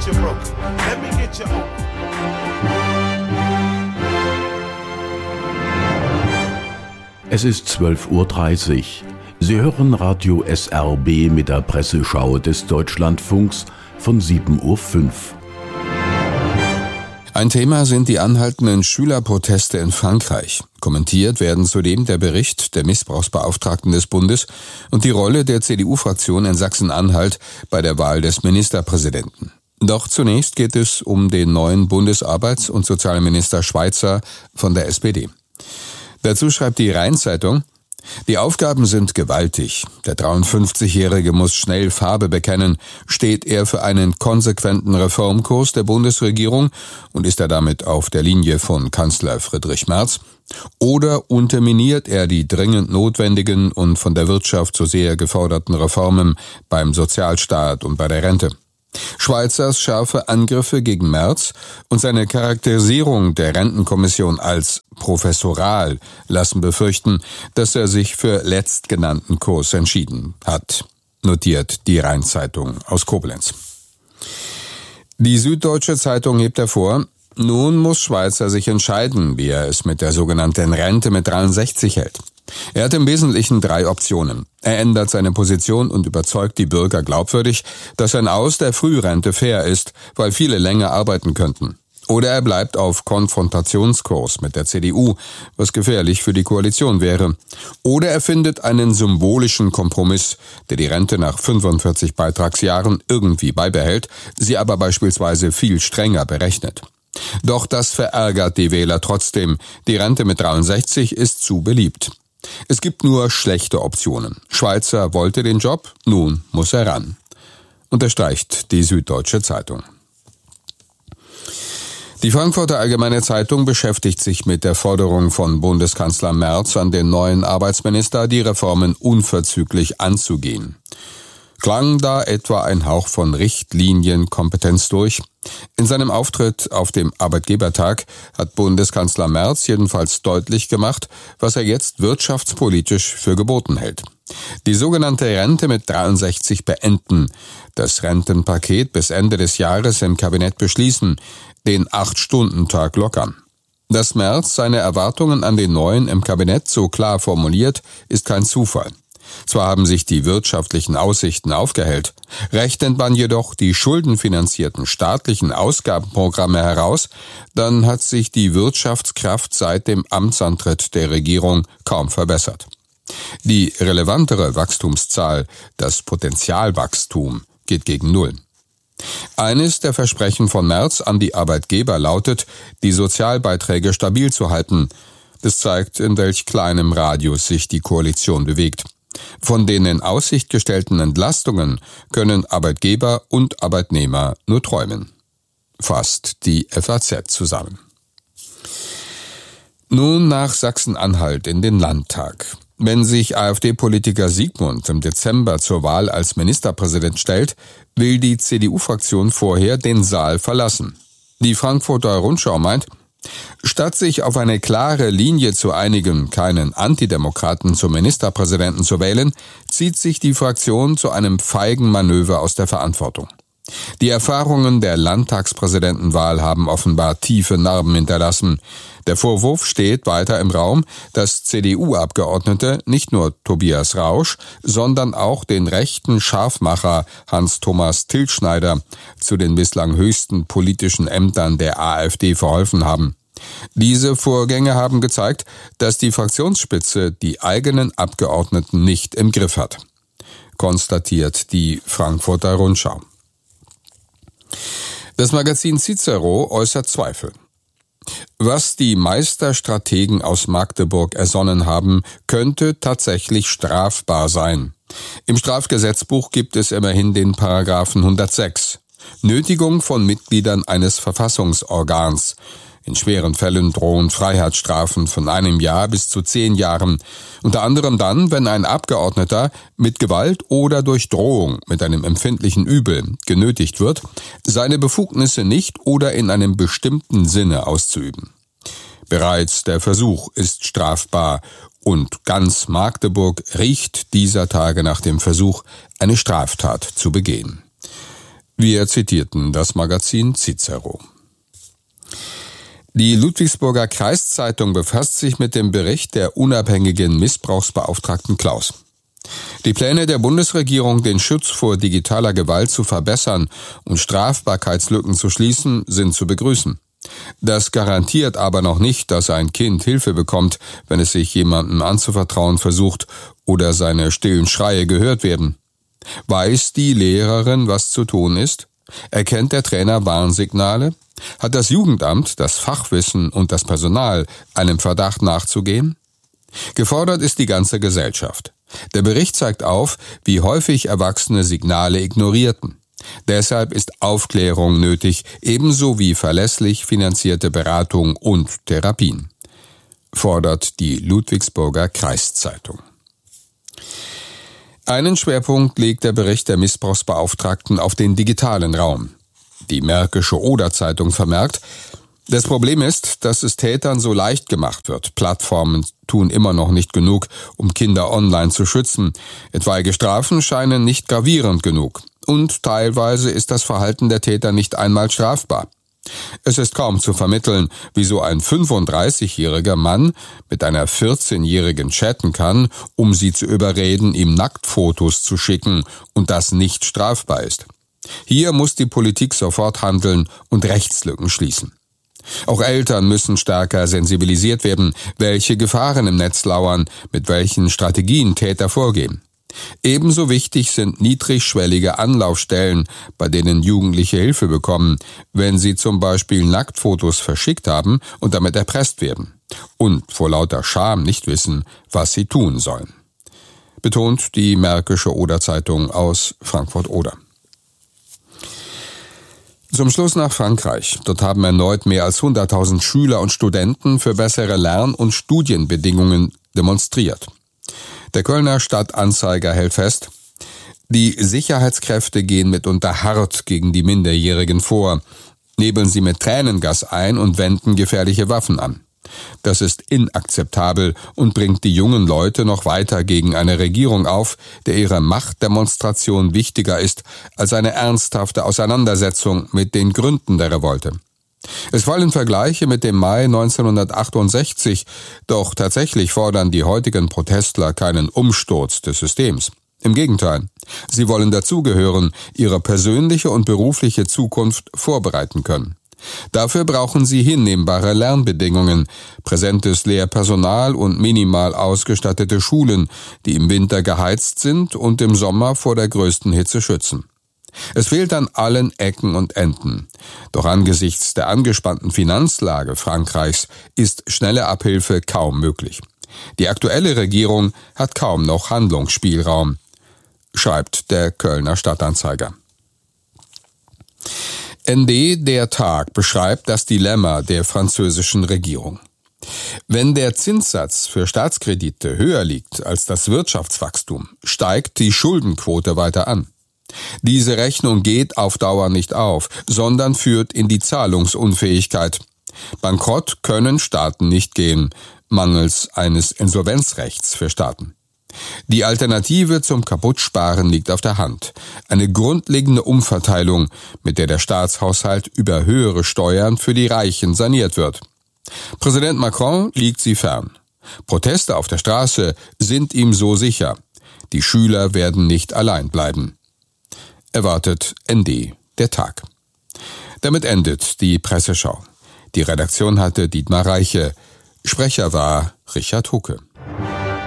you broken. Let me get you open. Es ist 12:30 Uhr. Sie hören Radio SRB mit der Presseschau des Deutschlandfunks von 7:05 Uhr. Ein Thema sind die anhaltenden Schülerproteste in Frankreich. Kommentiert werden zudem der Bericht der Missbrauchsbeauftragten des Bundes und die Rolle der CDU-Fraktion in Sachsen-Anhalt bei der Wahl des Ministerpräsidenten. Doch zunächst geht es um den neuen Bundesarbeits- und Sozialminister Schweizer von der SPD. Dazu schreibt die Rhein-Zeitung: Die Aufgaben sind gewaltig. Der 53-Jährige muss schnell Farbe bekennen. Steht er für einen konsequenten Reformkurs der Bundesregierung und ist er damit auf der Linie von Kanzler Friedrich Merz? Oder unterminiert er die dringend notwendigen und von der Wirtschaft so sehr geforderten Reformen beim Sozialstaat und bei der Rente? Schweizers scharfe Angriffe gegen Merz und seine Charakterisierung der Rentenkommission als professoral lassen befürchten, dass er sich für letztgenannten Kurs entschieden hat, notiert die Rhein-Zeitung aus Koblenz. Die Süddeutsche Zeitung hebt hervor: Nun muss Schweizer sich entscheiden, wie er es mit der sogenannten Rente mit 63 hält. Er hat im Wesentlichen 3 Optionen. Er ändert seine Position und überzeugt die Bürger glaubwürdig, dass ein Aus der Frührente fair ist, weil viele länger arbeiten könnten. Oder er bleibt auf Konfrontationskurs mit der CDU, was gefährlich für die Koalition wäre. Oder er findet einen symbolischen Kompromiss, der die Rente nach 45 Beitragsjahren irgendwie beibehält, sie aber beispielsweise viel strenger berechnet. Doch das verärgert die Wähler trotzdem. Die Rente mit 63 ist zu beliebt. Es gibt nur schlechte Optionen. Schweizer wollte den Job, nun muss er ran, unterstreicht die Süddeutsche Zeitung. Die Frankfurter Allgemeine Zeitung beschäftigt sich mit der Forderung von Bundeskanzler Merz an den neuen Arbeitsminister, die Reformen unverzüglich anzugehen. Klang da etwa ein Hauch von Richtlinienkompetenz durch? In seinem Auftritt auf dem Arbeitgebertag hat Bundeskanzler Merz jedenfalls deutlich gemacht, was er jetzt wirtschaftspolitisch für geboten hält. Die sogenannte Rente mit 63 beenden, das Rentenpaket bis Ende des Jahres im Kabinett beschließen, den 8-Stunden-Tag lockern. Dass Merz seine Erwartungen an den Neuen im Kabinett so klar formuliert, ist kein Zufall. Zwar haben sich die wirtschaftlichen Aussichten aufgehellt, rechnet man jedoch die schuldenfinanzierten staatlichen Ausgabenprogramme heraus, dann hat sich die Wirtschaftskraft seit dem Amtsantritt der Regierung kaum verbessert. Die relevantere Wachstumszahl, das Potenzialwachstum, geht gegen Null. Eines der Versprechen von Merz an die Arbeitgeber lautet, die Sozialbeiträge stabil zu halten. Das zeigt, in welch kleinem Radius sich die Koalition bewegt. Von den in Aussicht gestellten Entlastungen können Arbeitgeber und Arbeitnehmer nur träumen. Fasst die FAZ zusammen. Nun nach Sachsen-Anhalt in den Landtag. Wenn sich AfD-Politiker Siegmund im Dezember zur Wahl als Ministerpräsident stellt, will die CDU-Fraktion vorher den Saal verlassen. Die Frankfurter Rundschau meint, statt sich auf eine klare Linie zu einigen, keinen Antidemokraten zum Ministerpräsidenten zu wählen, zieht sich die Fraktion zu einem feigen Manöver aus der Verantwortung. Die Erfahrungen der Landtagspräsidentenwahl haben offenbar tiefe Narben hinterlassen. Der Vorwurf steht weiter im Raum, dass CDU-Abgeordnete nicht nur Tobias Rausch, sondern auch den rechten Scharfmacher Hans-Thomas Tilschneider zu den bislang höchsten politischen Ämtern der AfD verholfen haben. Diese Vorgänge haben gezeigt, dass die Fraktionsspitze die eigenen Abgeordneten nicht im Griff hat, konstatiert die Frankfurter Rundschau. Das Magazin Cicero äußert Zweifel. Was die Meisterstrategen aus Magdeburg ersonnen haben, könnte tatsächlich strafbar sein. Im Strafgesetzbuch gibt es immerhin den Paragraphen 106. Nötigung von Mitgliedern eines Verfassungsorgans. In schweren Fällen drohen Freiheitsstrafen von 1 Jahr bis zu 10 Jahren. Unter anderem dann, wenn ein Abgeordneter mit Gewalt oder durch Drohung mit einem empfindlichen Übel genötigt wird, seine Befugnisse nicht oder in einem bestimmten Sinne auszuüben. Bereits der Versuch ist strafbar und ganz Magdeburg riecht dieser Tage nach dem Versuch, eine Straftat zu begehen. Wir zitierten das Magazin Cicero. Die Ludwigsburger Kreiszeitung befasst sich mit dem Bericht der unabhängigen Missbrauchsbeauftragten Klaus. Die Pläne der Bundesregierung, den Schutz vor digitaler Gewalt zu verbessern und Strafbarkeitslücken zu schließen, sind zu begrüßen. Das garantiert aber noch nicht, dass ein Kind Hilfe bekommt, wenn es sich jemandem anzuvertrauen versucht oder seine stillen Schreie gehört werden. Weiß die Lehrerin, was zu tun ist? Erkennt der Trainer Warnsignale? Hat das Jugendamt das Fachwissen und das Personal, einem Verdacht nachzugehen? Gefordert ist die ganze Gesellschaft. Der Bericht zeigt auf, wie häufig Erwachsene Signale ignorierten. Deshalb ist Aufklärung nötig, ebenso wie verlässlich finanzierte Beratung und Therapien, fordert die Ludwigsburger Kreiszeitung. Einen Schwerpunkt legt der Bericht der Missbrauchsbeauftragten auf den digitalen Raum. Die Märkische Oder-Zeitung vermerkt, das Problem ist, dass es Tätern so leicht gemacht wird. Plattformen tun immer noch nicht genug, um Kinder online zu schützen. Etwaige Strafen scheinen nicht gravierend genug. Und teilweise ist das Verhalten der Täter nicht einmal strafbar. Es ist kaum zu vermitteln, wieso ein 35-jähriger Mann mit einer 14-jährigen chatten kann, um sie zu überreden, ihm Nacktfotos zu schicken und das nicht strafbar ist. Hier muss die Politik sofort handeln und Rechtslücken schließen. Auch Eltern müssen stärker sensibilisiert werden, welche Gefahren im Netz lauern, mit welchen Strategien Täter vorgehen. Ebenso wichtig sind niedrigschwellige Anlaufstellen, bei denen Jugendliche Hilfe bekommen, wenn sie zum Beispiel Nacktfotos verschickt haben und damit erpresst werden und vor lauter Scham nicht wissen, was sie tun sollen, betont die Märkische Oder-Zeitung aus Frankfurt-Oder. Zum Schluss nach Frankreich. Dort haben erneut mehr als 100.000 Schüler und Studenten für bessere Lern- und Studienbedingungen demonstriert. Der Kölner Stadtanzeiger hält fest, die Sicherheitskräfte gehen mitunter hart gegen die Minderjährigen vor, nebeln sie mit Tränengas ein und wenden gefährliche Waffen an. Das ist inakzeptabel und bringt die jungen Leute noch weiter gegen eine Regierung auf, der ihre Machtdemonstration wichtiger ist als eine ernsthafte Auseinandersetzung mit den Gründen der Revolte. Es fallen Vergleiche mit dem Mai 1968, doch tatsächlich fordern die heutigen Protestler keinen Umsturz des Systems. Im Gegenteil, sie wollen dazugehören, ihre persönliche und berufliche Zukunft vorbereiten können. Dafür brauchen sie hinnehmbare Lernbedingungen, präsentes Lehrpersonal und minimal ausgestattete Schulen, die im Winter geheizt sind und im Sommer vor der größten Hitze schützen. Es fehlt an allen Ecken und Enden. Doch angesichts der angespannten Finanzlage Frankreichs ist schnelle Abhilfe kaum möglich. Die aktuelle Regierung hat kaum noch Handlungsspielraum, schreibt der Kölner Stadtanzeiger. ND Der Tag beschreibt das Dilemma der französischen Regierung. Wenn der Zinssatz für Staatskredite höher liegt als das Wirtschaftswachstum, steigt die Schuldenquote weiter an. Diese Rechnung geht auf Dauer nicht auf, sondern führt in die Zahlungsunfähigkeit. Bankrott können Staaten nicht gehen, mangels eines Insolvenzrechts für Staaten. Die Alternative zum Kaputtsparen liegt auf der Hand. Eine grundlegende Umverteilung, mit der der Staatshaushalt über höhere Steuern für die Reichen saniert wird. Präsident Macron liegt sie fern. Proteste auf der Straße sind ihm so sicher. Die Schüler werden nicht allein bleiben. Erwartet ND Der Tag. Damit endet die Presseschau. Die Redaktion hatte Dietmar Reiche. Sprecher war Richard Hucke.